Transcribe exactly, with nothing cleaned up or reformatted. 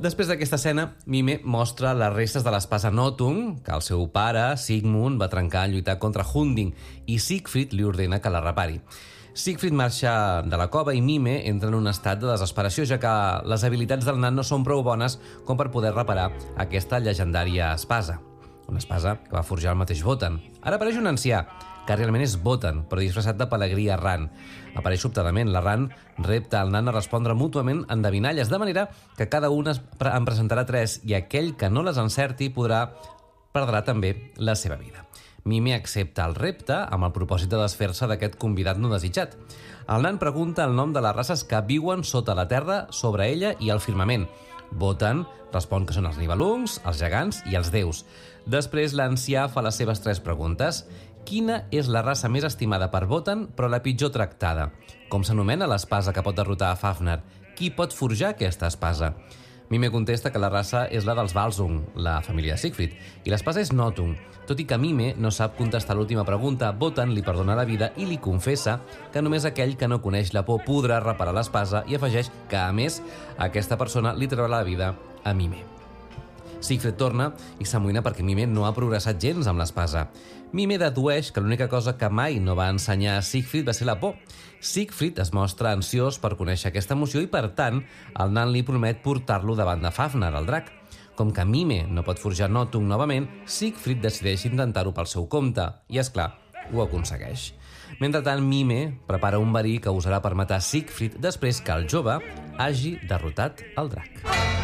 Després d'aquesta escena, Mime mostra les restes de l'espasa Nothung, que el seu pare, Sigmund, va trencar en lluitar contra Hunding, i Siegfried li ordena que la repari. Siegfried marxa de la cova i Mime entra en un estat de desesperació, ja que les habilitats del nan no són prou bones com per poder reparar aquesta llegendària espasa. Una espasa que va forjar el mateix Wotan. Ara apareix un ancià, que realment és Wotan, però disfressat de pelegrí errant. Apareix sobtadament. L'errant repta el nan a respondre mútuament endevinalles, de manera que cada un en presentarà tres i aquell que no les encerti podrà perdrà també la seva vida. Mime accepta el repte amb el propòsit de desfer-se d'aquest convidat no desitjat. El nan pregunta el nom de les races que viuen sota la terra, sobre ella i al firmament. Wotan respon que són els Nibelungs, els gegants i els déus. Després l'ancià fa les seves tres preguntes. Quina és la raça més estimada per Wotan, però la pitjor tractada? Com s'anomena l'espasa que pot derrotar a Fafner? Qui pot forjar aquesta espasa? Mime contesta que la raça és la dels Volsung, la família de Siegfried, i l'espasa és Nothung. Tot i que Mime no sap contestar l'última pregunta, Wotan li perdona la vida i li confessa que només aquell que no coneix la por podrà reparar l'espasa i afegeix que, a més, aquesta persona li traurà la vida a Mime. Siegfried torna i s'amoïna perquè Mime no ha progressat gens amb l'espasa. Mime dedueix que l'única cosa que mai no va ensenyar a Siegfried va ser la por. Siegfried es mostra ansiós per conèixer aquesta emoció i, per tant, el nan li promet portar-lo davant de Fafner, el drac. Com que Mime no pot forjar Nothung novament, Siegfried decideix intentar-ho pel seu compte i, és clar, ho aconsegueix. Mentrestant, Mime prepara un verí que usarà per matar Siegfried després que el jove hagi derrotat el drac.